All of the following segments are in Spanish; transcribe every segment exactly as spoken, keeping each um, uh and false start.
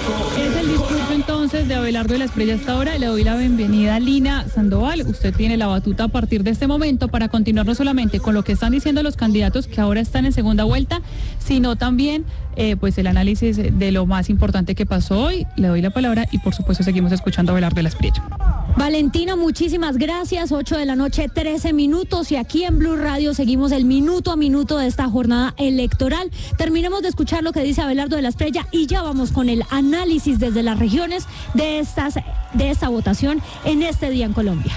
Es el discurso entonces de Abelardo de la Espriella hasta ahora. Le doy la bienvenida a Lina Sandoval. Usted tiene la batuta a partir de este momento para continuar no solamente con lo que están diciendo los candidatos que ahora están en segunda vuelta, sino también eh, pues el análisis de lo más importante que pasó hoy. Le doy la palabra y por supuesto seguimos escuchando a Abelardo de la Espriella. Valentina, muchísimas gracias. ocho de la noche, trece minutos, y aquí en Blue Radio seguimos el minuto a minuto de esta jornada electoral. Terminemos de escuchar lo que dice Abelardo de la Espriella y ya vamos con el análisis desde las regiones de estas de esta votación en este día en Colombia.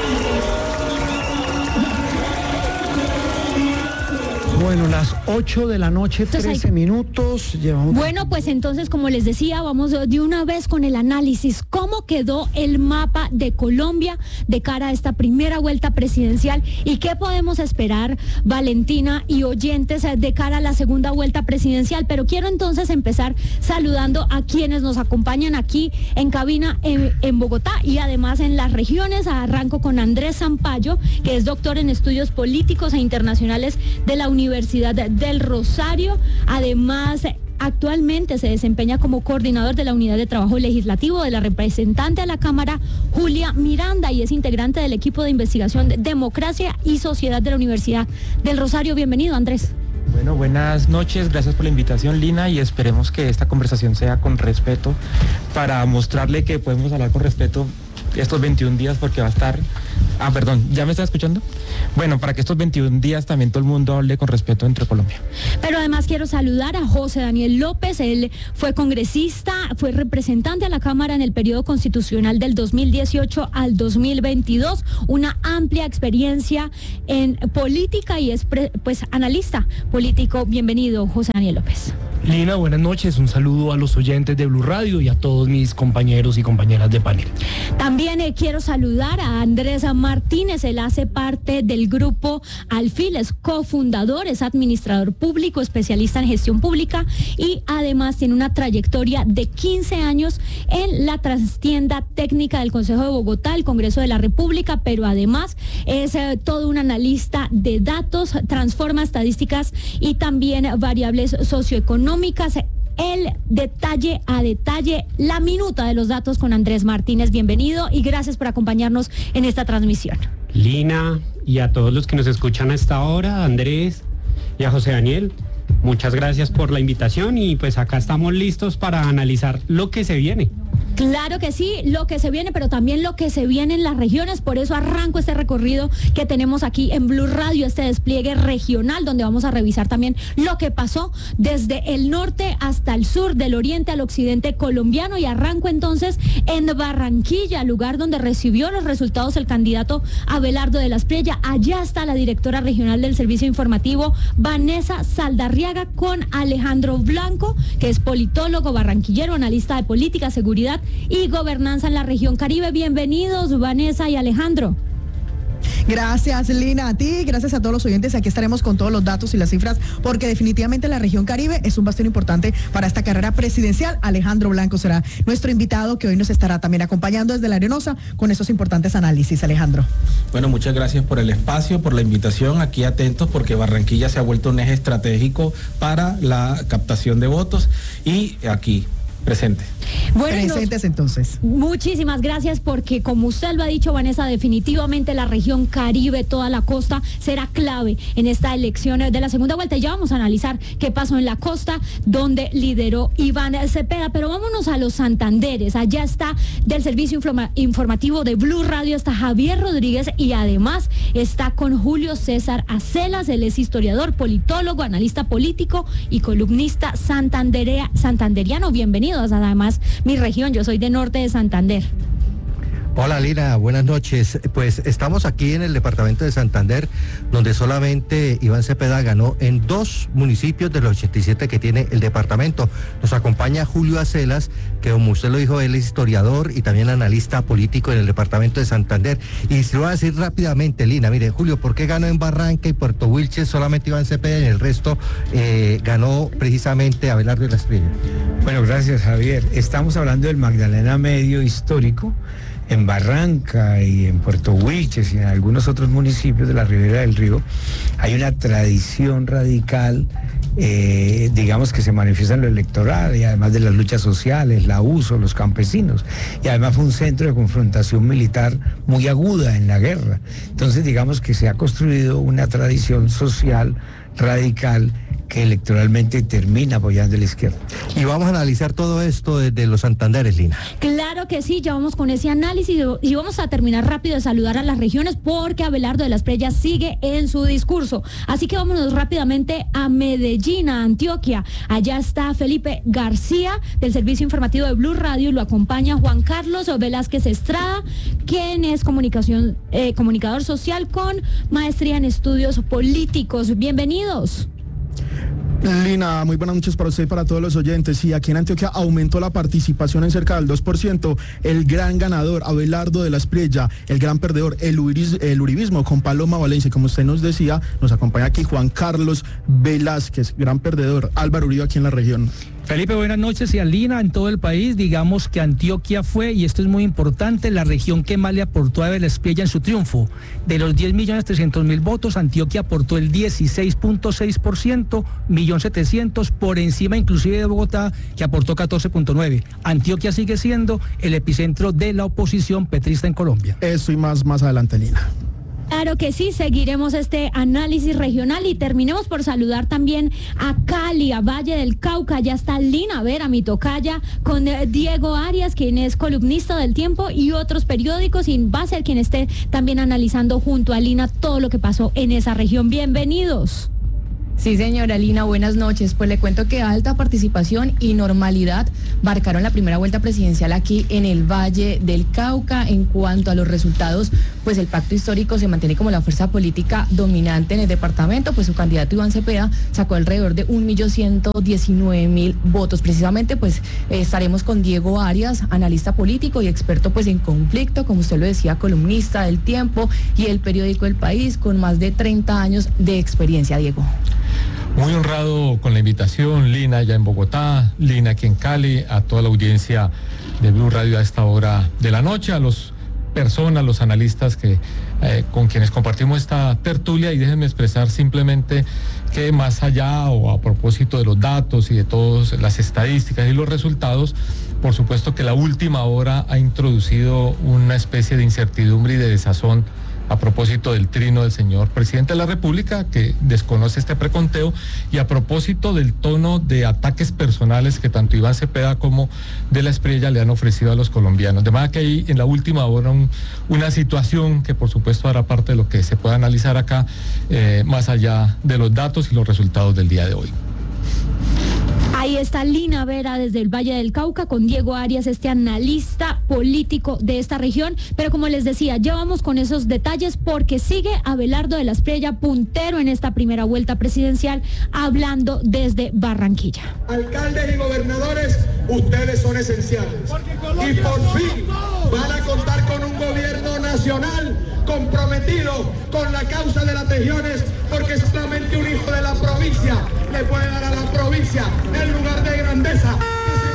Bueno, las ocho de la noche, trece minutos. Llevamos... Bueno, pues entonces, como les decía, vamos de una vez con el análisis. ¿Cómo quedó el mapa de Colombia de cara a esta primera vuelta presidencial? ¿Y qué podemos esperar, Valentina y oyentes, de cara a la segunda vuelta presidencial? Pero quiero entonces empezar saludando a quienes nos acompañan aquí en cabina en, en Bogotá y además en las regiones. Arranco con Andrés Zampayo, que es doctor en estudios políticos e internacionales de la Universidad Universidad del Rosario. Además, actualmente se desempeña como coordinador de la Unidad de Trabajo Legislativo de la representante a la Cámara, Julia Miranda, y es integrante del equipo de investigación de Democracia y Sociedad de la Universidad del Rosario. Bienvenido, Andrés. Bueno, buenas noches, gracias por la invitación, Lina, y esperemos que esta conversación sea con respeto para mostrarle que podemos hablar con respeto estos veintiún días, porque va a estar... Ah, perdón, ¿ya me está escuchando? Bueno, para que estos veintiún días también todo el mundo hable con respeto entre Colombia. Pero además quiero saludar a José Daniel López. Él fue congresista, fue representante a la Cámara en el periodo constitucional del dos mil dieciocho al dos mil veintidós, una amplia experiencia en política y es pre, pues analista político. Bienvenido, José Daniel López. Lina, buenas noches, un saludo a los oyentes de Blue Radio y a todos mis compañeros y compañeras de panel. También eh, quiero saludar a Andrés Martínez. Él hace parte del grupo Alfil, es cofundador, es administrador público, especialista en gestión pública y además tiene una trayectoria de quince años en la trastienda técnica del Consejo de Bogotá, el Congreso de la República, pero además es eh, todo un analista de datos, transforma estadísticas y también variables socioeconómicas. El detalle a detalle, la minuta de los datos con Andrés Martínez. Bienvenido y gracias por acompañarnos en esta transmisión. Lina, y a todos los que nos escuchan a esta hora, Andrés y a José Daniel, muchas gracias por la invitación y pues acá estamos listos para analizar lo que se viene. Claro que sí, lo que se viene, pero también lo que se viene en las regiones. Por eso arranco este recorrido que tenemos aquí en Blue Radio, este despliegue regional, donde vamos a revisar también lo que pasó desde el norte hasta el sur, del oriente al occidente colombiano. Y arranco entonces en Barranquilla, lugar donde recibió los resultados el candidato Abelardo de la Espriella. Allá está la directora regional del Servicio Informativo, Vanessa Saldarriaga, con Alejandro Blanco, que es politólogo barranquillero, analista de política, seguridad y gobernanza en la región Caribe. Bienvenidos, Vanessa y Alejandro. Gracias, Lina, a ti, gracias a todos los oyentes. Aquí estaremos con todos los datos y las cifras, porque definitivamente la región Caribe es un bastión importante para esta carrera presidencial. Alejandro Blanco será nuestro invitado, que hoy nos estará también acompañando desde La Arenosa con estos importantes análisis. Alejandro. Bueno, muchas gracias por el espacio, por la invitación. Aquí atentos, porque Barranquilla se ha vuelto un eje estratégico para la captación de votos y aquí presente. Bueno, presentes nos, entonces. Muchísimas gracias, porque como usted lo ha dicho, Vanessa, definitivamente la región Caribe, toda la costa, será clave en esta elección de la segunda vuelta. Y ya vamos a analizar qué pasó en la costa, donde lideró Iván Cepeda. Pero vámonos a los Santanderes. Allá está, del servicio informa- informativo de Blue Radio, está Javier Rodríguez y además está con Julio César Acelas. Él es historiador, politólogo, analista político y columnista santanderea, santanderiano. Bienvenidos. Además, mi región, yo soy de norte de Santander. Hola, Lina, buenas noches. Pues estamos aquí en el departamento de Santander, donde solamente Iván Cepeda ganó en dos municipios de los ochenta y siete que tiene el departamento. Nos acompaña Julio Acelas, que como usted lo dijo, él es historiador y también analista político en el departamento de Santander. Y se lo voy a decir rápidamente, Lina. Mire, Julio, ¿por qué ganó en Barranca y Puerto Wilches solamente Iván Cepeda y en el resto eh, ganó precisamente Abelardo de la Espriella? Bueno, gracias, Javier. Estamos hablando del Magdalena Medio histórico. En Barranca y en Puerto Wilches y en algunos otros municipios de la Ribera del Río hay una tradición radical eh, digamos que se manifiesta en lo electoral y además de las luchas sociales, la U S O, los campesinos, y además fue un centro de confrontación militar muy aguda en la guerra. Entonces digamos que se ha construido una tradición social radical que electoralmente termina apoyando a la izquierda. Y vamos a analizar todo esto desde los Santanderes, Lina. Claro que sí, ya vamos con ese análisis y vamos a terminar rápido de saludar a las regiones porque Abelardo de las Preyas sigue en su discurso. Así que vámonos rápidamente a Medellín, a Antioquia. Allá está Felipe García del Servicio Informativo de Blue Radio y lo acompaña Juan Carlos Velázquez Estrada, quien es comunicación, eh, comunicador social con maestría en estudios políticos. Bienvenidos. Lina, muy buenas noches para usted y para todos los oyentes. Sí, aquí en Antioquia aumentó la participación en cerca del dos por ciento. El gran ganador, Abelardo de la Espriella, el gran perdedor, el, uriz, el uribismo con Paloma Valencia. Como usted nos decía, nos acompaña aquí Juan Carlos Velázquez, gran perdedor. Álvaro Uribe aquí en la región. Felipe, buenas noches. Y a Lina, en todo el país, digamos que Antioquia fue, y esto es muy importante, la región que más le aportó a la Espriella en su triunfo. De los diez millones trescientos mil votos, Antioquia aportó el dieciséis punto seis por ciento, un millón setecientos mil, por encima inclusive de Bogotá, que aportó catorce punto nueve. Antioquia sigue siendo el epicentro de la oposición petrista en Colombia. Eso y más, más adelante, Lina. Claro que sí, seguiremos este análisis regional y terminemos por saludar también a Cali, a Valle del Cauca. Ya está Lina Vera, mi tocaya, con Diego Arias, quien es columnista del Tiempo y otros periódicos, y va a ser quien esté también analizando junto a Lina todo lo que pasó en esa región. Bienvenidos. Sí, señora Lina, buenas noches. Pues le cuento que alta participación y normalidad marcaron la primera vuelta presidencial aquí en el Valle del Cauca. En cuanto a los resultados, pues el pacto histórico se mantiene como la fuerza política dominante en el departamento, pues su candidato Iván Cepeda sacó alrededor de un millón ciento diecinueve mil votos. Precisamente pues eh, estaremos con Diego Arias, analista político y experto pues en conflicto, como usted lo decía, columnista del Tiempo y el periódico El País, con más de treinta años de experiencia. Diego. Muy honrado con la invitación, Lina, ya en Bogotá, Lina aquí en Cali, a toda la audiencia de Blue Radio a esta hora de la noche, a las personas, los analistas que eh, con quienes compartimos esta tertulia, y déjenme expresar simplemente que más allá o a propósito de los datos y de todas las estadísticas y los resultados, por supuesto que la última hora ha introducido una especie de incertidumbre y de desazón a propósito del trino del señor presidente de la República, que desconoce este preconteo, y a propósito del tono de ataques personales que tanto Iván Cepeda como de la Espriella le han ofrecido a los colombianos. De manera que hay en la última hora un, una situación que por supuesto hará parte de lo que se pueda analizar acá, eh, más allá de los datos y los resultados del día de hoy. Ahí está Lina Vera desde el Valle del Cauca con Diego Arias, este analista político de esta región. Pero como les decía, ya vamos con esos detalles porque sigue Abelardo de la Espriella puntero en esta primera vuelta presidencial, hablando desde Barranquilla. Alcaldes y gobernadores, ustedes son esenciales. Y por fin van a contar con un gobierno nacional comprometido con la causa de las regiones, porque solamente un hijo de la provincia le puede dar a la provincia el lugar de grandeza que se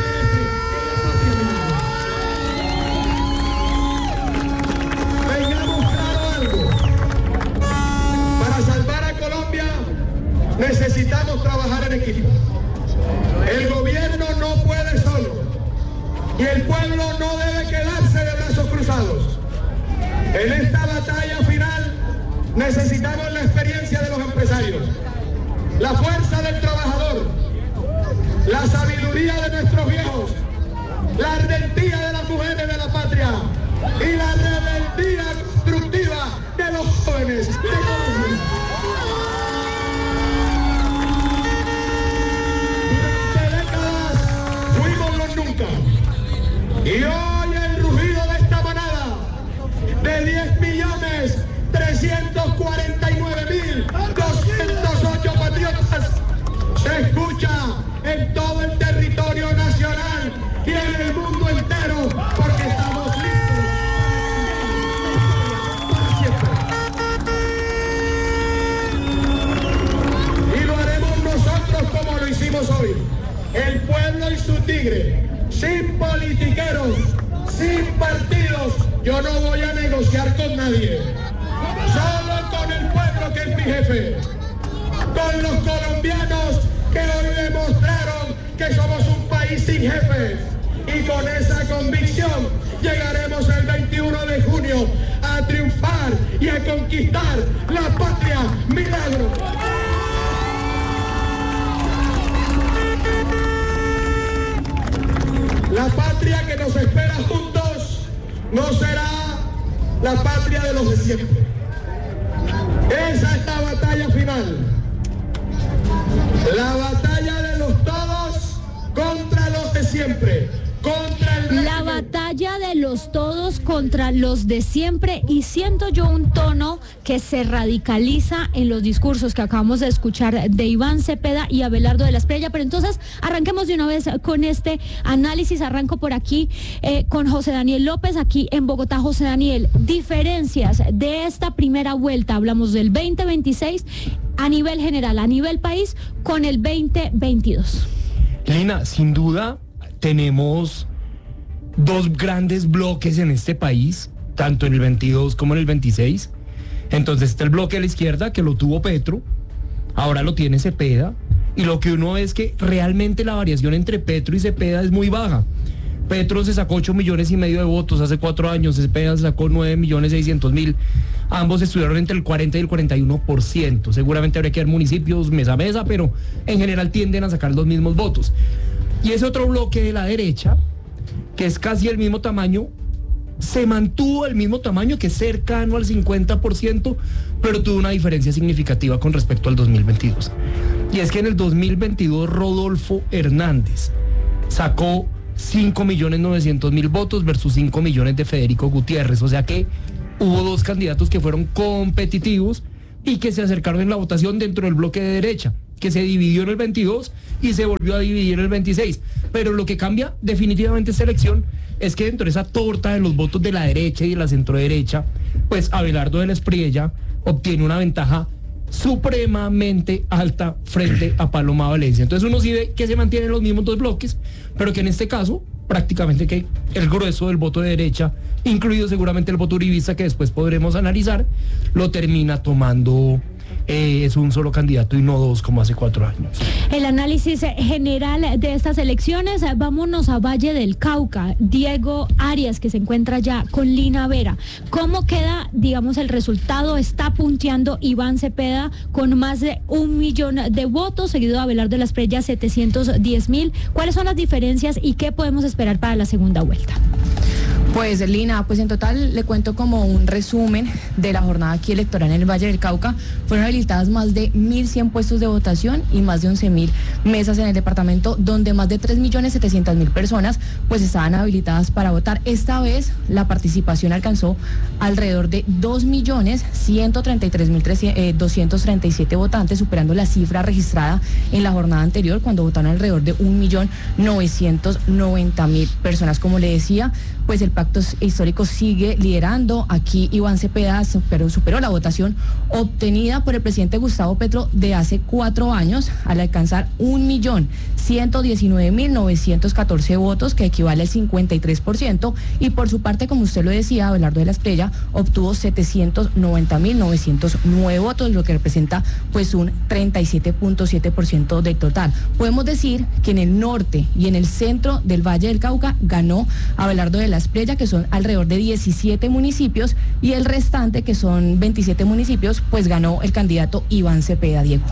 merece. Vengamos claro algo. Para salvar a Colombia necesitamos trabajar en equipo. El gobierno no puede solo y el pueblo no debe quedarse de brazos cruzados. En esta batalla final necesitamos la experiencia de los empresarios, la fuerza del trabajador, la sabiduría de nuestros viejos, la ardentía de las mujeres de la patria y la rebeldía constructiva de los jóvenes de Colombia. Durante décadas fuimos los nunca, y hoy el rugido de esta manada de diez millones trescientos cuarenta y nueve mil doscientos ocho patriotas se escucha en todo el territorio nacional y en el mundo entero, porque estamos listos para siempre. Y lo haremos nosotros como lo hicimos hoy. El pueblo y su tigre, sin politiqueros, sin partidos. Yo no voy a negociar con nadie. Solo con el pueblo, que es mi jefe. Con los colombianos que hoy demostraron que somos un país sin jefes. Y con esa convicción llegaremos el veintiuno de junio a triunfar y a conquistar la patria milagro. La patria que nos espera juntos no será la patria de los de siempre. Esa es la batalla final. La batalla de los todos contra los de siempre. Contra el La batalla de los todos contra los de siempre, y siento yo un tono que se radicaliza en los discursos que acabamos de escuchar de Iván Cepeda y Abelardo de la Espriella. Pero entonces arranquemos de una vez con este análisis. Arranco por aquí eh, con José Daniel López, aquí en Bogotá. José Daniel, diferencias de esta primera vuelta, hablamos del veinte veintiséis a nivel general, a nivel país, con el veinte veintidós. Lina, sin duda tenemos dos grandes bloques en este país, tanto en el veintidós como en el veintiséis. Entonces está el bloque de la izquierda, que lo tuvo Petro, ahora lo tiene Cepeda, y lo que uno ve es que realmente la variación entre Petro y Cepeda es muy baja. Petro se sacó ocho millones y medio de votos hace cuatro años, Cepeda se sacó nueve millones seiscientos mil. Ambos estuvieron entre el cuarenta y el cuarenta y uno por ciento. Seguramente habría que dar municipios mesa a mesa, pero en general tienden a sacar los mismos votos. Y ese otro bloque de la derecha, que es casi el mismo tamaño, se mantuvo el mismo tamaño, que es cercano al cincuenta por ciento, pero tuvo una diferencia significativa con respecto al dos mil veintidós. Y es que en el dos mil veintidós Rodolfo Hernández sacó cinco millones novecientos mil votos versus cinco millones de Federico Gutiérrez. O sea que hubo dos candidatos que fueron competitivos y que se acercaron en la votación dentro del bloque de derecha, que se dividió en el veintidós y se volvió a dividir en el veintiséis. Pero lo que cambia definitivamente esta elección es que dentro de esa torta de los votos de la derecha y de la centroderecha, pues Abelardo de la Espriella obtiene una ventaja supremamente alta frente a Paloma Valencia. Entonces uno sí ve que se mantienen los mismos dos bloques, pero que en este caso prácticamente que el grueso del voto de derecha, incluido seguramente el voto uribista, que después podremos analizar, lo termina tomando Eh, es un solo candidato y no dos como hace cuatro años. El análisis general de estas elecciones, vámonos a Valle del Cauca. Diego Arias, que se encuentra ya con Lina Vera. ¿Cómo queda, digamos, el resultado? Está punteando Iván Cepeda con más de un millón de votos, seguido de Abelardo de la Espriella, setecientos diez mil. ¿Cuáles son las diferencias y qué podemos esperar para la segunda vuelta? Pues Lina, pues en total le cuento como un resumen de la jornada aquí electoral en el Valle del Cauca. Fueron habilitadas más de mil cien puestos de votación y más de once mil mesas en el departamento, donde más de tres millones setecientos mil personas pues estaban habilitadas para votar. Esta vez la participación alcanzó alrededor de dos millones ciento treinta y tres mil doscientos treinta y siete votantes, superando la cifra registrada en la jornada anterior, cuando votaron alrededor de un millón novecientos noventa mil personas. Como le decía, pues el Pacto Histórico sigue liderando. Aquí Iván Cepeda superó, superó la votación obtenida por el presidente Gustavo Petro de hace cuatro años, al alcanzar un millón ciento diecinueve mil novecientos catorce votos, que equivale al cincuenta y tres por ciento. Y por su parte, como usted lo decía, Abelardo de la Espriella obtuvo setecientos noventa mil novecientos nueve votos, lo que representa pues un treinta y siete punto siete por ciento del total. Podemos decir que en el norte y en el centro del Valle del Cauca ganó Abelardo de la Espriella, que son alrededor de diecisiete municipios, y el restante, que son veintisiete municipios, pues ganó el candidato Iván Cepeda. Diego.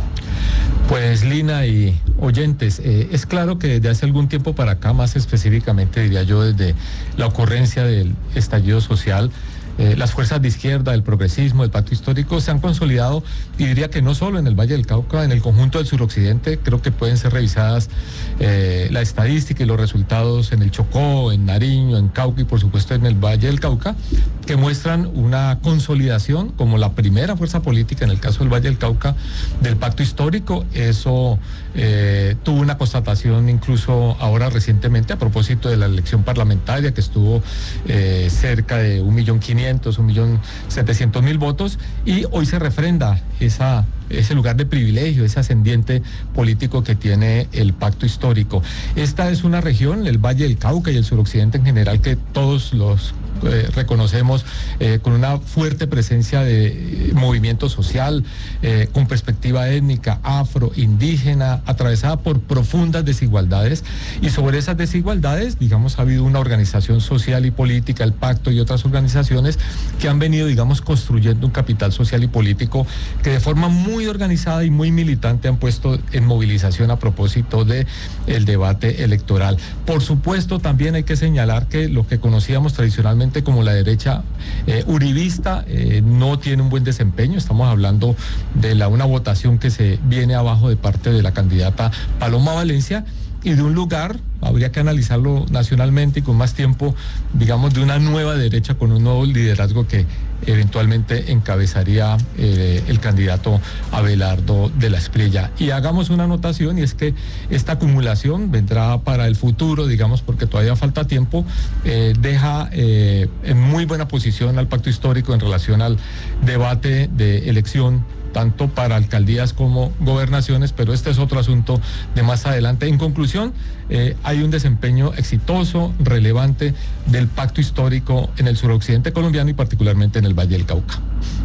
Pues Lina y oyentes, eh, es claro que desde hace algún tiempo para acá, más específicamente diría yo desde la ocurrencia del estallido social, Eh, las fuerzas de izquierda, el progresismo, el pacto histórico se han consolidado, y diría que no solo en el Valle del Cauca, en el conjunto del suroccidente. Creo que pueden ser revisadas eh, la estadística y los resultados en el Chocó, en Nariño, en Cauca y por supuesto en el Valle del Cauca, que muestran una consolidación como la primera fuerza política en el caso del Valle del Cauca del pacto histórico. Eso eh, tuvo una constatación incluso ahora recientemente a propósito de la elección parlamentaria, que estuvo eh, cerca de un millón quinientos, un millón setecientos mil votos, y hoy se refrenda esa, ese lugar de privilegio, ese ascendiente político que tiene el pacto histórico. Esta es una región, el Valle del Cauca y el suroccidente en general, que todos los eh, reconocemos, eh, con una fuerte presencia de eh, movimiento social, eh, con perspectiva étnica, afro, indígena, atravesada por profundas desigualdades, y sobre esas desigualdades, digamos, ha habido una organización social y política, el Pacto y otras organizaciones que han venido, digamos, construyendo un capital social y político que de forma muy organizada y muy militante han puesto en movilización a propósito de el debate electoral. Por supuesto, también hay que señalar que lo que conocíamos tradicionalmente como la derecha eh, uribista eh, no tiene un buen desempeño. Estamos hablando de la, una votación que se viene abajo de parte de la candidata Paloma Valencia, y de un lugar, habría que analizarlo nacionalmente y con más tiempo, digamos, de una nueva derecha con un nuevo liderazgo que eventualmente encabezaría eh, el candidato Abelardo de la Espriella. Y hagamos una anotación, y es que esta acumulación vendrá para el futuro, digamos, porque todavía falta tiempo, eh, deja eh, en muy buena posición al pacto histórico en relación al debate de elección, tanto para alcaldías como gobernaciones, pero este es otro asunto de más adelante. En conclusión, eh, hay un desempeño exitoso, relevante del pacto histórico en el suroccidente colombiano y particularmente en el Valle del Cauca.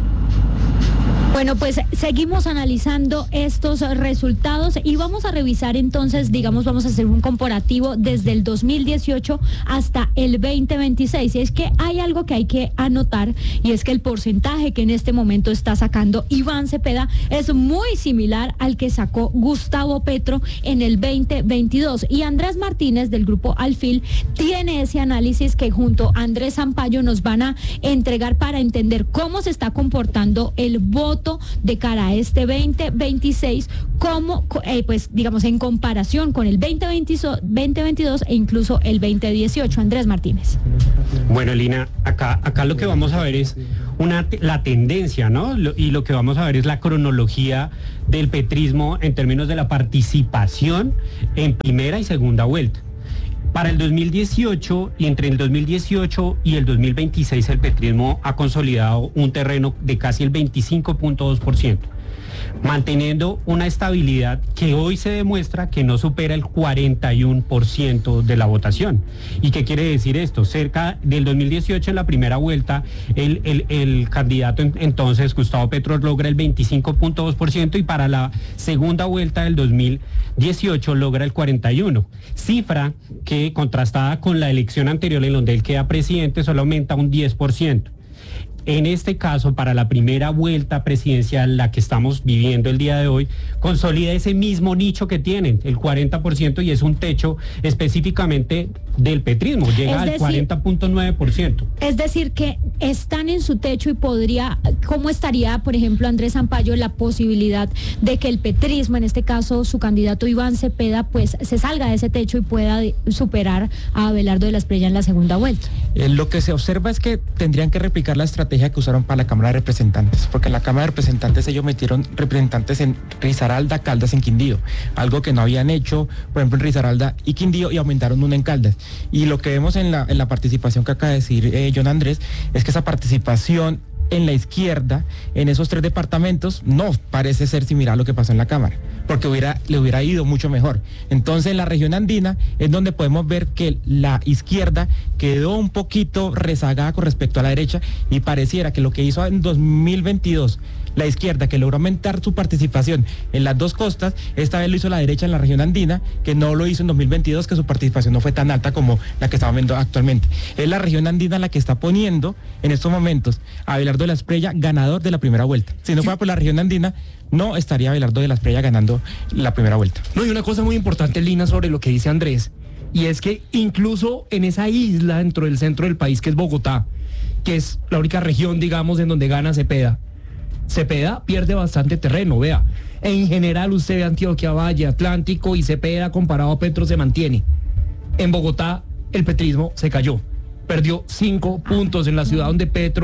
Bueno, pues seguimos analizando estos resultados y vamos a revisar entonces, digamos, vamos a hacer un comparativo desde el dos mil dieciocho hasta el veinte veintiséis. Y es que hay algo que hay que anotar, y es que el porcentaje que en este momento está sacando Iván Cepeda es muy similar al que sacó Gustavo Petro en el veinte veintidós. Y Andrés Martínez del grupo Alfil tiene ese análisis que junto a Andrés Sampaio nos van a entregar para entender cómo se está comportando el voto de cara a este veinte veintiséis, como eh, pues digamos en comparación con el veinte veintidós e incluso el veinte dieciocho. Andrés Martínez. Bueno, Lina, acá, acá lo que vamos a ver es una, la tendencia, ¿no? Lo, y lo que vamos a ver es la cronología del petrismo en términos de la participación en primera y segunda vuelta. Para el dos mil dieciocho y entre el dos mil dieciocho y el dos mil veintiséis el petrismo ha consolidado un terreno de casi el veinticinco punto dos por ciento, manteniendo una estabilidad que hoy se demuestra que no supera el cuarenta y uno por ciento de la votación. ¿Y qué quiere decir esto? Cerca del dos mil dieciocho, en la primera vuelta, el, el, el candidato entonces, Gustavo Petro, logra el veinticinco punto dos por ciento y para la segunda vuelta del dos mil dieciocho logra el cuarenta y uno por ciento, cifra que contrastada con la elección anterior en donde él queda presidente solo aumenta un diez por ciento. En este caso, para la primera vuelta presidencial, la que estamos viviendo el día de hoy, consolida ese mismo nicho que tienen, el cuarenta por ciento, y es un techo específicamente del petrismo, llega al cuarenta punto nueve por ciento. Es decir, que están en su techo y podría, ¿cómo estaría, por ejemplo, Andrés Sampaio, la posibilidad de que el petrismo, en este caso su candidato Iván Cepeda, pues se salga de ese techo y pueda superar a Abelardo de la Espriella en la segunda vuelta? Eh, lo que se observa es que tendrían que replicar la estrategia que usaron para la Cámara de Representantes, porque en la Cámara de Representantes ellos metieron representantes en Risaralda, Caldas, en Quindío, algo que no habían hecho, por ejemplo, en Risaralda y Quindío, y aumentaron una en Caldas. Y lo que vemos en la, en la participación que acaba de decir eh, John Andrés, es que esa participación en la izquierda, en esos tres departamentos, no parece ser similar a lo que pasó en la Cámara, porque hubiera, le hubiera ido mucho mejor. Entonces, en la región andina es donde podemos ver que la izquierda quedó un poquito rezagada con respecto a la derecha, y pareciera que lo que hizo en dos mil veintidós la izquierda, que logró aumentar su participación en las dos costas, esta vez lo hizo la derecha en la región andina, que no lo hizo en dos mil veintidós, que su participación no fue tan alta como la que estamos viendo actualmente. Es la región andina la que está poniendo en estos momentos a Abelardo de la Espriella ganador de la primera vuelta. Si no fuera por la región andina, no estaría Abelardo de la Espriella ganando la primera vuelta. No, y una cosa muy importante, Lina, sobre lo que dice Andrés, y es que incluso en esa isla dentro del centro del país, que es Bogotá, que es la única región, digamos, en donde gana Cepeda, Cepeda pierde bastante terreno, vea. En general usted ve Antioquia, Valle, Atlántico, y Cepeda comparado a Petro se mantiene. En Bogotá el petrismo se cayó. Perdió cinco puntos en la ciudad donde Petro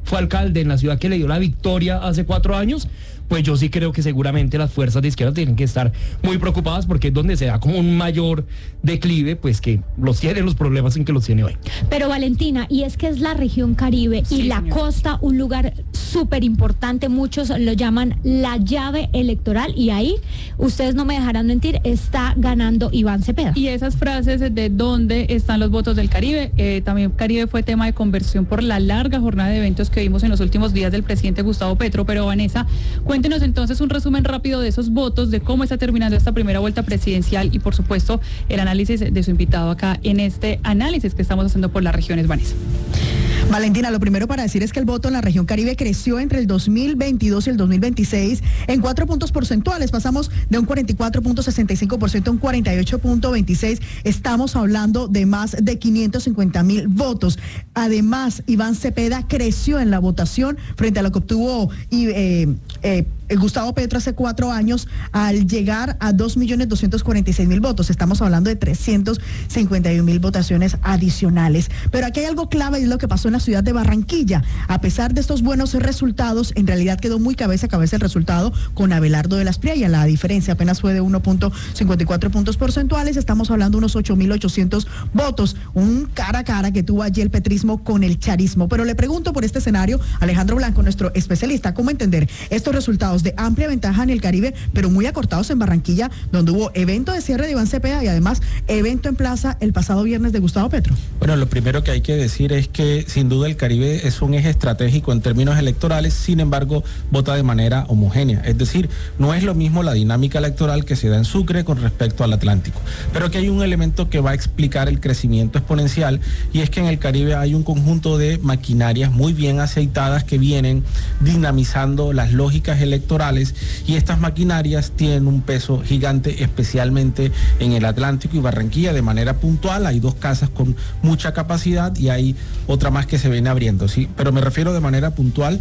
fue alcalde en la ciudad que le dio la victoria hace cuatro años, pues yo sí creo que seguramente las fuerzas de izquierda tienen que estar muy preocupadas porque es donde se da como un mayor declive, pues que los tienen los problemas en que los tiene hoy. Pero Valentina, y es que es la región Caribe Sí, y la señor. costa un lugar súper importante, muchos lo llaman la llave electoral y ahí, ustedes no me dejarán mentir, está ganando Iván Cepeda. Y esas frases de dónde están los votos del Caribe, eh, también Caribe fue tema de conversión por la larga jornada de eventos que vimos en los últimos días del presidente Gustavo Petro. Pero Vanessa, cuéntenos entonces un resumen rápido de esos votos, de cómo está terminando esta primera vuelta presidencial y por supuesto el análisis de su invitado acá en este análisis que estamos haciendo por las regiones, Vanessa. Valentina, lo primero para decir es que el voto en la región Caribe creció entre el dos mil veintidós y el dos mil veintiséis en cuatro puntos porcentuales. Pasamos de un cuarenta y cuatro punto sesenta y cinco por ciento a un cuarenta y ocho punto veintiséis. Estamos hablando de más de quinientos cincuenta mil votos. Además, Iván Cepeda creció en la votación frente a lo que obtuvo y, eh, eh, Gustavo Petro hace cuatro años al llegar a dos millones doscientos cuarenta y seis mil votos. Estamos hablando de trescientos cincuenta y un mil votaciones adicionales. Pero aquí hay algo clave y es lo que pasó en la ciudad de Barranquilla. A pesar de estos buenos resultados, en realidad quedó muy cabeza a cabeza el resultado con Abelardo de las Priaya. La diferencia apenas fue de uno punto cincuenta y cuatro puntos porcentuales. Estamos hablando de unos ocho mil ochocientos votos. Un cara a cara que tuvo allí el petrismo con el charismo. Pero le pregunto por este escenario, Alejandro Blanco, nuestro especialista, ¿cómo entender estos resultados de amplia ventaja en el Caribe, pero muy acortados en Barranquilla, donde hubo evento de cierre de Iván Cepeda y además evento en plaza el pasado viernes de Gustavo Petro? Bueno, lo primero que hay que decir es que sin duda el Caribe es un eje estratégico en términos electorales, sin embargo, vota de manera homogénea. Es decir, no es lo mismo la dinámica electoral que se da en Sucre con respecto al Atlántico. Pero que hay un elemento que va a explicar el crecimiento exponencial y es que en el Caribe hay un conjunto de maquinarias muy bien aceitadas que vienen dinamizando las lógicas electorales y estas maquinarias tienen un peso gigante, especialmente en el Atlántico y Barranquilla de manera puntual. Hay dos casas con mucha capacidad y hay otra más que se viene abriendo, ¿sí? Pero me refiero de manera puntual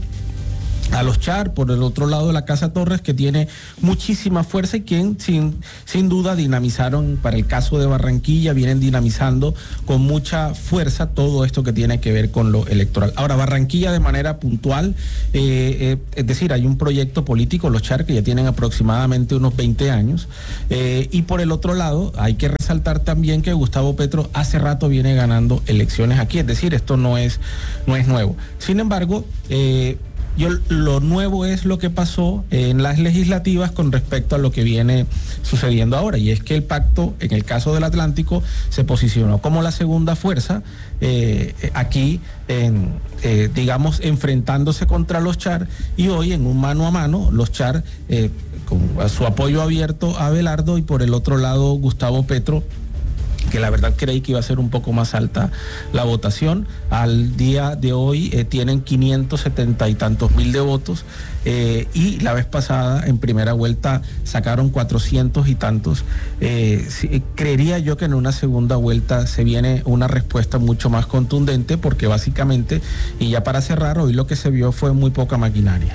a los Char, por el otro lado la Casa Torres, que tiene muchísima fuerza y quien sin, sin duda dinamizaron, para el caso de Barranquilla, vienen dinamizando con mucha fuerza todo esto que tiene que ver con lo electoral. Ahora, Barranquilla de manera puntual, eh, eh, es decir, hay un proyecto político, los Char, que ya tienen aproximadamente unos veinte años, eh, y por el otro lado, hay que resaltar también que Gustavo Petro hace rato viene ganando elecciones aquí, es decir, esto no es, no es nuevo. Sin embargo, eh, Yo, lo nuevo es lo que pasó en las legislativas con respecto a lo que viene sucediendo ahora, y es que el pacto, en el caso del Atlántico, se posicionó como la segunda fuerza eh, aquí, en, eh, digamos, enfrentándose contra los Char, y hoy en un mano a mano, los Char, eh, con su apoyo abierto a Abelardo, y por el otro lado Gustavo Petro, que la verdad creí que iba a ser un poco más alta la votación. Al día de hoy eh, tienen quinientos setenta y tantos mil de votos eh, y la vez pasada en primera vuelta sacaron cuatrocientos y tantos. Eh, sí, creería yo que en una segunda vuelta se viene una respuesta mucho más contundente porque básicamente, y ya para cerrar, hoy lo que se vio fue muy poca maquinaria.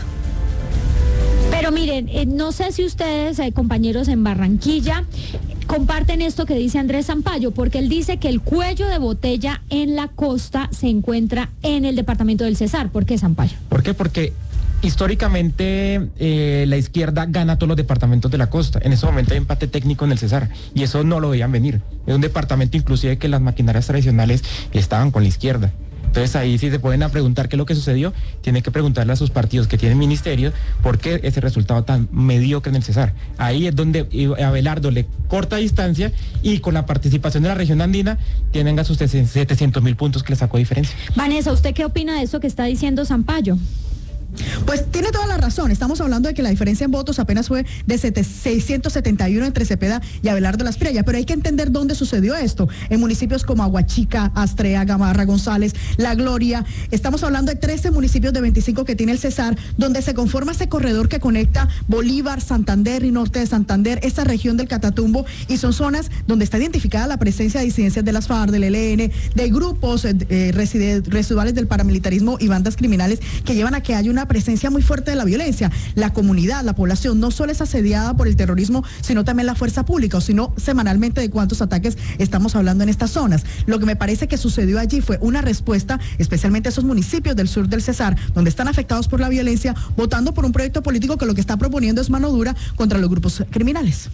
Pero miren, eh, no sé si ustedes, eh, compañeros en Barranquilla, comparten esto que dice Andrés Sampaio, porque él dice que el cuello de botella en la costa se encuentra en el departamento del Cesar. ¿Por qué, Sampaio? ¿Por qué? Porque históricamente eh, la izquierda gana todos los departamentos de la costa. En ese momento hay empate técnico en el Cesar y eso no lo veían venir. Es un departamento inclusive que las maquinarias tradicionales estaban con la izquierda. Entonces ahí si se pueden a preguntar qué es lo que sucedió, tienen que preguntarle a sus partidos que tienen ministerios por qué ese resultado tan mediocre en el Cesar. Ahí es donde Abelardo le corta distancia y con la participación de la región andina tienen a sus setecientos mil puntos que le sacó diferencia. Vanessa, ¿usted qué opina de eso que está diciendo Sampaio? Pues tiene toda la razón, estamos hablando de que la diferencia en votos apenas fue de seiscientos setenta y uno entre Cepeda y Abelardo de las Priaya, pero hay que entender dónde sucedió esto, en municipios como Aguachica, Astrea, Gamarra, González, La Gloria. Estamos hablando de trece municipios de veinticinco que tiene el Cesar, donde se conforma ese corredor que conecta Bolívar, Santander y norte de Santander, esa región del Catatumbo, y son zonas donde está identificada la presencia de disidencias de las FARC, del E L N, de grupos eh, residuales del paramilitarismo y bandas criminales que llevan a que haya una una presencia muy fuerte de la violencia. La comunidad, la población no solo es asediada por el terrorismo, sino también la fuerza pública, o sino semanalmente de cuántos ataques estamos hablando en estas zonas. Lo que me parece que sucedió allí fue una respuesta, especialmente a esos municipios del sur del Cesar, donde están afectados por la violencia, votando por un proyecto político que lo que está proponiendo es mano dura contra los grupos criminales.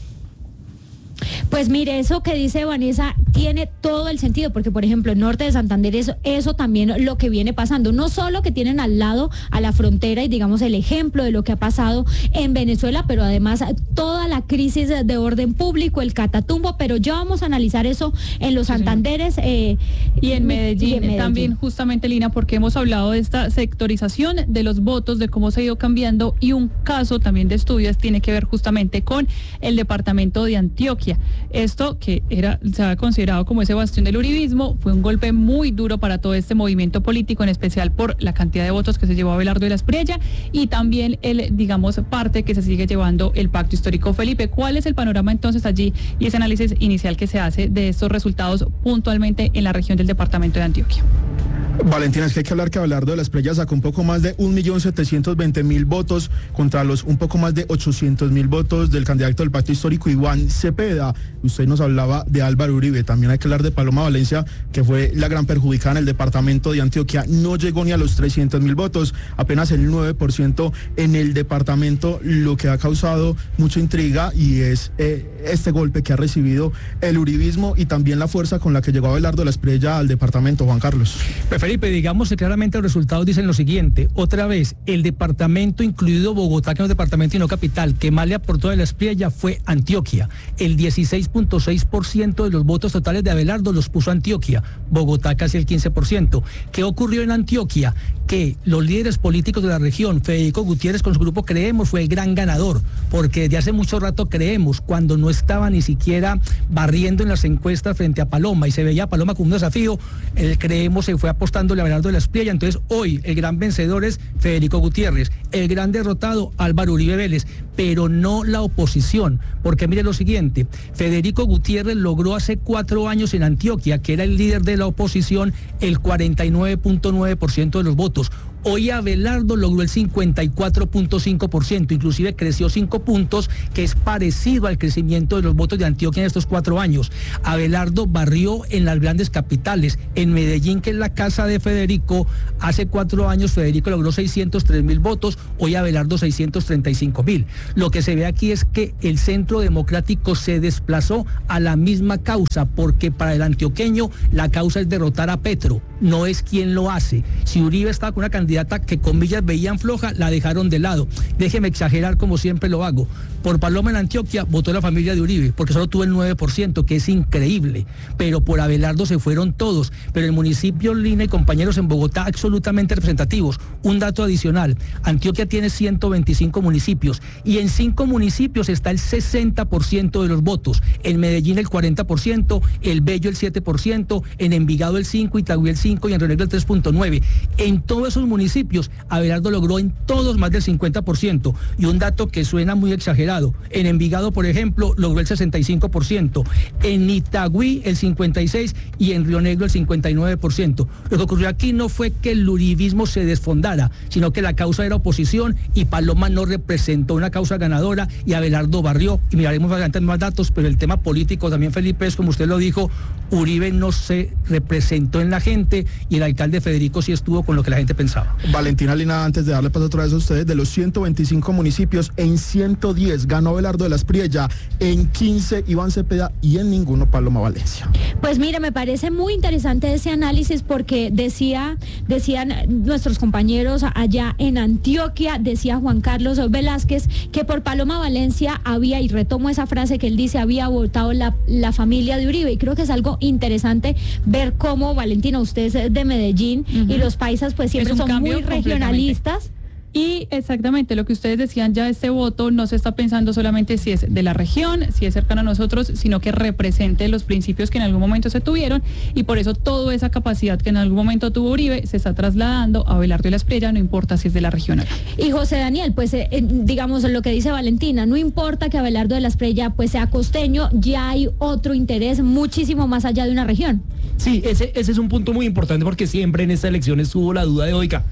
Pues mire, eso que dice Vanessa tiene todo el sentido, porque por ejemplo en Norte de Santander eso, eso también lo que viene pasando, no solo que tienen al lado a la frontera y digamos el ejemplo de lo que ha pasado en Venezuela, pero además toda la crisis de orden público, el catatumbo, pero ya vamos a analizar eso en los Santanderes eh, y, en Medellín, y en Medellín también justamente, Lina, porque hemos hablado de esta sectorización de los votos, de cómo se ha ido cambiando, y un caso también de estudios tiene que ver justamente con el departamento de Antioquia. Esto, que era se ha considerado como ese bastión del uribismo, fue un golpe muy duro para todo este movimiento político, en especial por la cantidad de votos que se llevó Abelardo de la Espriella y también el, digamos, parte que se sigue llevando el pacto histórico. Felipe, ¿cuál es el panorama entonces allí y ese análisis inicial que se hace de estos resultados puntualmente en la región del departamento de Antioquia? Valentina, es que hay que hablar que Abelardo de la Espriella sacó un poco más de un millón setecientos veinte mil votos contra los un poco más de ochocientos mil votos del candidato del pacto histórico Iván Cepeda. Usted nos hablaba de Álvaro Uribe, también hay que hablar de Paloma Valencia, que fue la gran perjudicada en el departamento de Antioquia, no llegó ni a los trescientos mil votos, apenas el nueve por ciento en el departamento, lo que ha causado mucha intriga y es eh, este golpe que ha recibido el uribismo y también la fuerza con la que llegó Abelardo de la Espriella al departamento. Juan Carlos. Felipe, digamos que claramente los resultados dicen lo siguiente: otra vez, el departamento, incluido Bogotá, que no es departamento y no capital, que más le aportó a la Espriella fue Antioquia. El dieciséis punto seis por ciento de los votos totales de Abelardo los puso Antioquia, Bogotá casi el quince por ciento. ¿Qué ocurrió en Antioquia? Que los líderes políticos de la región, Federico Gutiérrez con su grupo Creemos fue el gran ganador, porque desde hace mucho rato Creemos, cuando no estaba ni siquiera barriendo en las encuestas frente a Paloma y se veía a Paloma como un desafío, el Creemos se fue apostando a Abelardo de la Espriella. Entonces hoy el gran vencedor es Federico Gutiérrez, el gran derrotado Álvaro Uribe Vélez, pero no la oposición, porque mire lo siguiente: Federico Gutiérrez logró hace cuatro años en Antioquia, que era el líder de la oposición, el cuarenta y nueve punto nueve por ciento de los votos. Hoy Abelardo logró el cincuenta y cuatro punto cinco por ciento, inclusive creció cinco puntos, que es parecido al crecimiento de los votos de Antioquia en estos cuatro años. Abelardo barrió en las grandes capitales, en Medellín, que es la casa de Federico. Hace cuatro años Federico logró seiscientos tres mil votos, hoy Abelardo seiscientos treinta y cinco mil. Lo que se ve aquí es que el Centro Democrático se desplazó a la misma causa, porque para el antioqueño la causa es derrotar a Petro, no es quien lo hace. Si Uribe estaba con una candidata que comillas veían floja, la dejaron de lado. Déjeme exagerar como siempre lo hago. Por Paloma en Antioquia votó la familia de Uribe, porque solo tuvo el nueve por ciento, que es increíble. Pero por Abelardo se fueron todos. Pero el municipio, Lina y compañeros, en Bogotá absolutamente representativos. Un dato adicional: Antioquia tiene ciento veinticinco municipios y en cinco municipios está el sesenta por ciento de los votos. En Medellín el cuarenta por ciento, el Bello el siete por ciento, en Envigado el cinco por ciento, Itagüí el cinco por ciento y en Río Negro el tres punto nueve por ciento. En todos esos municipios, Abelardo logró en todos más del cincuenta por ciento. Y un dato que suena muy exagerado: en Envigado, por ejemplo, logró el sesenta y cinco por ciento, en Itagüí el cincuenta y seis por ciento y en Río Negro el cincuenta y nueve por ciento. Lo que ocurrió aquí no fue que el uribismo se desfondara, sino que la causa era oposición y Paloma no representó una causa ganadora y Abelardo barrió. Y miraremos adelante más datos, pero el tema político también, Felipe, es como usted lo dijo: Uribe no se representó en la gente y el alcalde Federico sí estuvo con lo que la gente pensaba. Valentina Lina, antes de darle paso otra vez a ustedes, de los ciento veinticinco municipios, en ciento diez ganó Abelardo de la Espriella, en quince Iván Cepeda y en ninguno Paloma Valencia. Pues mire, me parece muy interesante ese análisis, porque decía, decían nuestros compañeros allá en Antioquia, decía Juan Carlos Velázquez, que por Paloma Valencia había, y retomo esa frase que él dice, había votado la, la familia de Uribe, y creo que es algo interesante ver cómo, Valentina, usted es de Medellín, uh-huh, y los paisas pues siempre son muy regionalistas. Y exactamente lo que ustedes decían, ya este voto no se está pensando solamente si es de la región, si es cercano a nosotros, sino que represente los principios que en algún momento se tuvieron, y por eso toda esa capacidad que en algún momento tuvo Uribe se está trasladando a Abelardo de la Espriella, no importa si es de la región o no. Y José Daniel, pues eh, digamos lo que dice Valentina, no importa que Abelardo de la Espriella pues sea costeño, ya hay otro interés muchísimo más allá de una región. Sí, ese, ese es un punto muy importante, porque siempre en esta elección estuvo la duda de, oiga,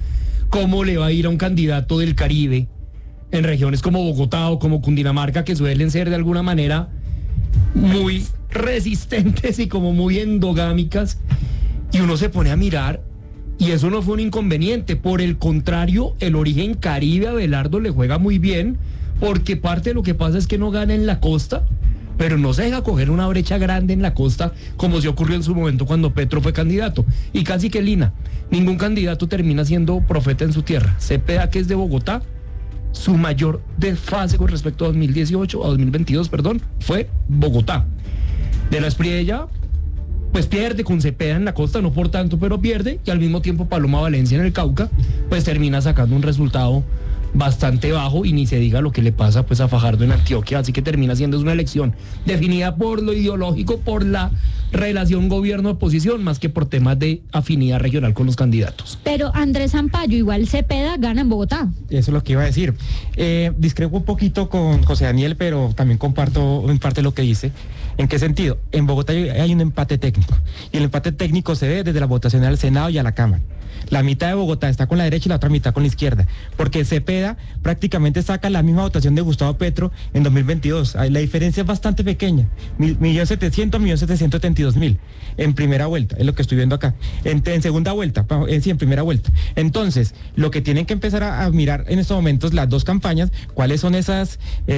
cómo le va a ir a un candidato del Caribe en regiones como Bogotá o como Cundinamarca, que suelen ser de alguna manera muy resistentes y como muy endogámicas, y uno se pone a mirar y eso no fue un inconveniente. Por el contrario, el origen Caribe a Abelardo le juega muy bien, porque parte de lo que pasa es que no gana en la costa, pero no se deja coger una brecha grande en la costa, como se ocurrió en su momento cuando Petro fue candidato. Y casi que, Lina, ningún candidato termina siendo profeta en su tierra. Cepeda, que es de Bogotá, su mayor desfase con respecto a dos mil dieciocho, a dos mil veintidós, perdón, fue Bogotá. De la Espriella, pues pierde con Cepeda en la costa, no por tanto, pero pierde, y al mismo tiempo Paloma Valencia en el Cauca, pues termina sacando un resultado bastante bajo, y ni se diga lo que le pasa pues a Fajardo en Antioquia, así que termina siendo una elección definida por lo ideológico, por la relación gobierno-oposición, más que por temas de afinidad regional con los candidatos. Pero Andrés Zampayo, igual Cepeda gana en Bogotá. Eso es lo que iba a decir. Eh, discrepo un poquito con José Daniel, pero también comparto en parte lo que dice. ¿En qué sentido? En Bogotá hay un empate técnico, y el empate técnico se ve desde la votación al Senado y a la Cámara. La mitad de Bogotá está con la derecha y la otra mitad con la izquierda, porque Cepeda prácticamente saca la misma votación de Gustavo Petro en dos mil veintidós. La diferencia es bastante pequeña, millón setecientos, millón setecientos setenta y dos mil en primera vuelta, es lo que estoy viendo acá. En, en segunda vuelta, eh, sí, en primera vuelta. Entonces, lo que tienen que empezar a, a mirar en estos momentos las dos campañas, cuáles son esas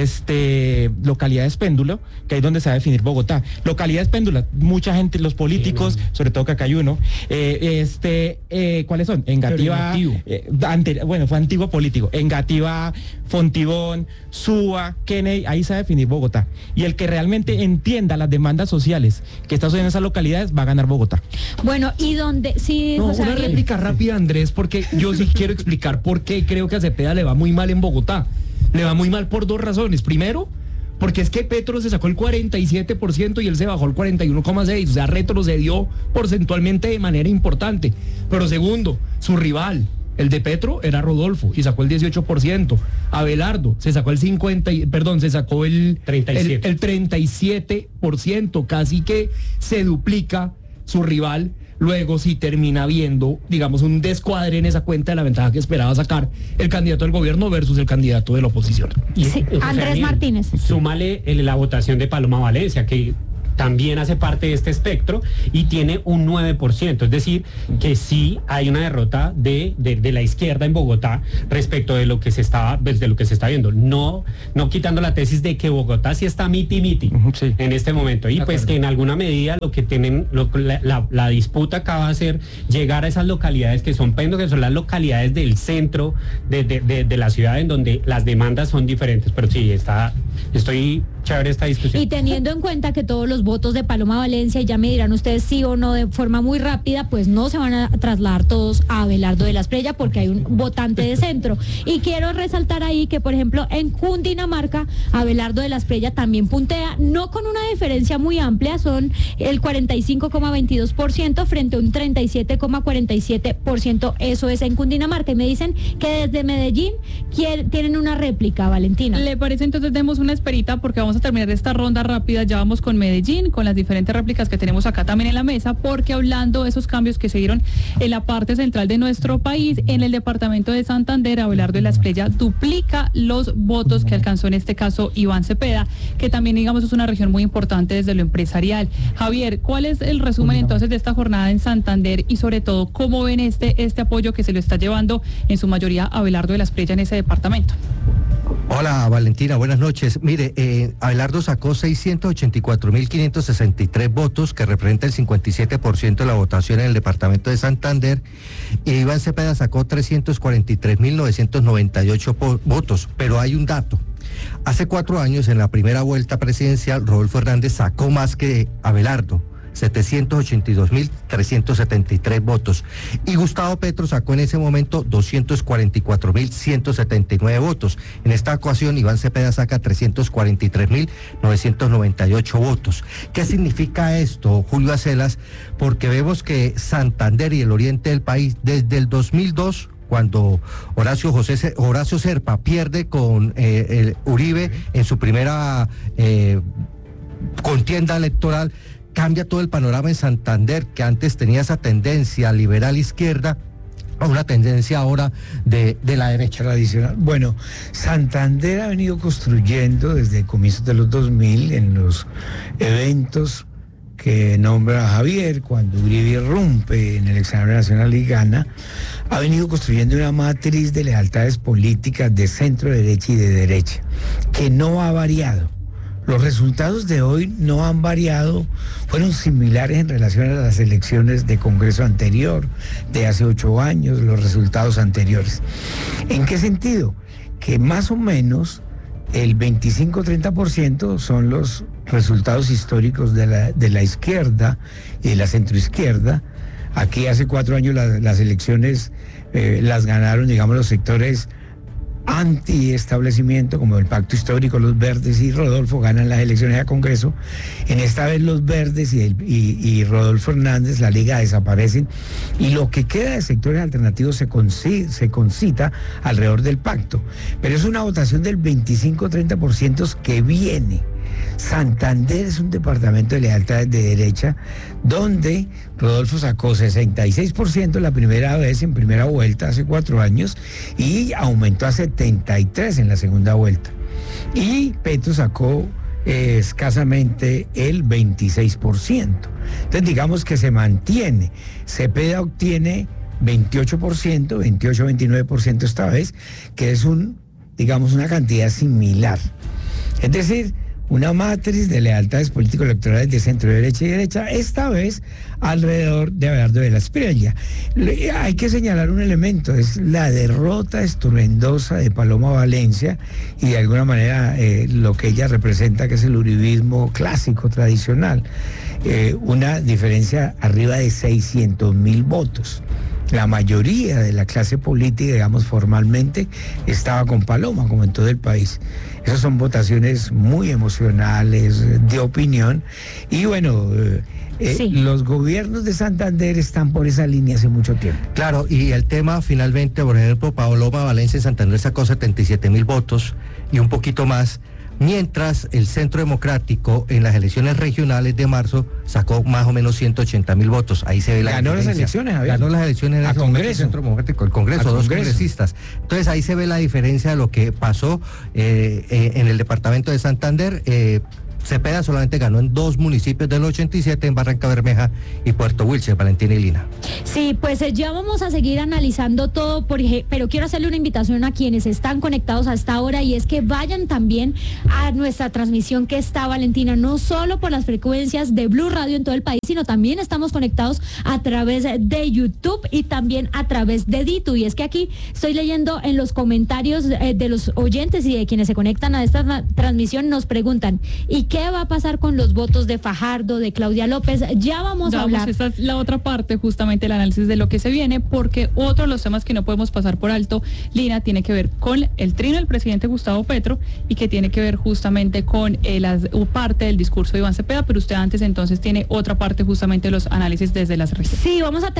este, localidades péndulo, que es donde se va a definir Bogotá. Localidades péndulas, mucha gente, los políticos, sí, no. sobre todo que acá hay uno, eh, este, eh, ¿cuáles son? Engativá, eh, ante, bueno, fue antiguo político, Engativá, Fontibón, Suba, Kennedy, ahí se va a definir Bogotá. Y el que realmente entienda las demandas sociales que están en esas localidades va a ganar Bogotá. Bueno, y donde sí, no, José una Daniel. réplica rápida, Andrés, porque yo sí quiero explicar por qué creo que a Cepeda le va muy mal en Bogotá. Le va muy mal por dos razones. Primero, porque es que Petro se sacó el cuarenta y siete por ciento y él se bajó el cuarenta y uno coma seis por ciento, o sea, retrocedió porcentualmente de manera importante. Pero segundo, su rival, el de Petro, era Rodolfo y sacó el dieciocho por ciento. Abelardo se sacó el cincuenta, perdón, se sacó el treinta y siete, el, el treinta y siete por ciento, casi que se duplica su rival. Luego sí termina viendo, digamos, un descuadre en esa cuenta de la ventaja que esperaba sacar el candidato del gobierno versus el candidato de la oposición. Y, sí, Andrés Daniel, Martínez. Súmale el, la votación de Paloma Valencia, que también hace parte de este espectro y tiene un nueve por ciento, es decir, que sí hay una derrota de, de, de la izquierda en Bogotá respecto de lo que se estaba, de lo que se está viendo, no, no quitando la tesis de que Bogotá sí está miti miti sí. en este momento, y pues que en alguna medida lo que tienen, lo, la, la, la disputa acá va a ser llegar a esas localidades que son pendos, que son las localidades del centro de, de, de, de la ciudad, en donde las demandas son diferentes, pero sí, está, estoy chévere esta discusión. Y teniendo en cuenta que todos los votos de Paloma Valencia, y ya me dirán ustedes sí o no de forma muy rápida, pues no se van a trasladar todos a Abelardo de la Espriella porque hay un votante de centro. Y quiero resaltar ahí que, por ejemplo, en Cundinamarca, Abelardo de la Espriella también puntea, no con una diferencia muy amplia, son el cuarenta y cinco coma veintidós por ciento frente a un treinta y siete coma cuarenta y siete por ciento, eso es en Cundinamarca. Y me dicen que desde Medellín quieren, tienen una réplica, Valentina. ¿Le parece? Entonces demos una esperita porque vamos a terminar esta ronda rápida, ya vamos con Medellín, con las diferentes réplicas que tenemos acá también en la mesa, porque hablando de esos cambios que se dieron en la parte central de nuestro país, en el departamento de Santander, Abelardo de la Espriella duplica los votos que alcanzó en este caso Iván Cepeda, que también, digamos, es una región muy importante desde lo empresarial. Javier, ¿cuál es el resumen entonces de esta jornada en Santander y sobre todo cómo ven este, este apoyo que se lo está llevando en su mayoría Abelardo de la Espriella en ese departamento? Hola Valentina, buenas noches. Mire, eh, Abelardo sacó seiscientos ochenta y cuatro mil quinientos sesenta y tres votos, que representa el cincuenta y siete por ciento de la votación en el departamento de Santander, y Iván Cepeda sacó trescientos cuarenta y tres mil novecientos noventa y ocho votos, pero hay un dato. Hace cuatro años, en la primera vuelta presidencial, Rodolfo Hernández sacó más que Abelardo, setecientos ochenta y dos mil trescientos setenta y tres votos, y Gustavo Petro sacó en ese momento doscientos cuarenta y cuatro mil ciento setenta y nueve votos. En esta ocasión Iván Cepeda saca trescientos cuarenta y tres mil novecientos noventa y ocho votos. ¿Qué significa esto, Julio Acelas? Porque vemos que Santander y el oriente del país desde el dos mil dos, cuando Horacio José Horacio Serpa pierde con eh, el Uribe en su primera eh, contienda electoral, cambia todo el panorama en Santander, que antes tenía esa tendencia liberal izquierda, a una tendencia ahora de, de la derecha tradicional. Bueno, Santander ha venido construyendo desde comienzos de los dos mil en los eventos que nombra Javier, cuando Uribe irrumpe en el examen nacional y gana, ha venido construyendo una matriz de lealtades políticas de centro derecha y de derecha, que no ha variado. Los resultados de hoy no han variado, fueron similares en relación a las elecciones de Congreso anterior, de hace ocho años, los resultados anteriores. ¿En qué sentido? Que más o menos el veinticinco a treinta por ciento son los resultados históricos de la, de la izquierda y de la centroizquierda. Aquí hace cuatro años la, las elecciones eh, las ganaron, digamos, los sectores anti-establecimiento, como el Pacto Histórico, los Verdes y Rodolfo ganan las elecciones a Congreso. En esta vez los Verdes y, el, y, y Rodolfo Hernández, la Liga, desaparecen, y lo que queda de sectores alternativos se, conci, se concita alrededor del pacto. Pero es una votación del veinticinco a treinta por ciento que viene. Santander es un departamento de lealtades de derecha donde Rodolfo sacó sesenta y seis por ciento la primera vez en primera vuelta hace cuatro años y aumentó a setenta y tres por ciento en la segunda vuelta. Y Petro sacó eh, escasamente el veintiséis por ciento. Entonces digamos que se mantiene. Cepeda obtiene veintiocho por ciento, veintiocho a veintinueve por ciento esta vez, que es un, digamos, una cantidad similar. Es decir, una matriz de lealtades político-electorales de centro derecha y derecha, esta vez alrededor de Abelardo de la Espriella. Hay que señalar un elemento, es la derrota estruendosa de Paloma Valencia y de alguna manera eh, lo que ella representa, que es el uribismo clásico, tradicional. Eh, una diferencia arriba de seiscientos mil votos. La mayoría de la clase política, digamos formalmente, estaba con Paloma, como en todo el país. Esas son votaciones muy emocionales, de opinión. Y bueno, eh, eh, sí. los gobiernos de Santander están por esa línea hace mucho tiempo. Claro, y el tema finalmente, por ejemplo, Paloma Valencia en Santander sacó setenta y siete mil votos y un poquito más, mientras el Centro Democrático en las elecciones regionales de marzo sacó más o menos ciento ochenta mil votos. Ahí se ve la Ganó diferencia. las elecciones, Javier. Ganó las elecciones en a el Congreso. Centro Democrático, el Congreso, a dos Congreso. congresistas. Entonces ahí se ve la diferencia de lo que pasó eh, eh, en el departamento de Santander. Eh, Cepeda solamente ganó en dos municipios del ochenta y siete, en Barranca Bermeja y Puerto Wilches, Valentina y Lina. Sí, pues eh, ya vamos a seguir analizando todo, por ej- pero quiero hacerle una invitación a quienes están conectados a esta hora, y es que vayan también a nuestra transmisión que está, Valentina, no solo por las frecuencias de Blue Radio en todo el país, sino también estamos conectados a través de YouTube y también a través de Ditu. Y es que aquí estoy leyendo en los comentarios eh, de los oyentes y de quienes se conectan a esta tra- transmisión, nos preguntan, ¿y qué va a pasar con los votos de Fajardo, de Claudia López? Ya vamos Vamos, a hablar. esta es la otra parte, justamente el análisis de lo que se viene, porque otro de los temas que no podemos pasar por alto, Lina, tiene que ver con el trino del presidente Gustavo Petro y que tiene que ver justamente con eh, la parte del discurso de Iván Cepeda, pero usted antes entonces tiene otra parte justamente de los análisis desde las regiones. Sí, vamos a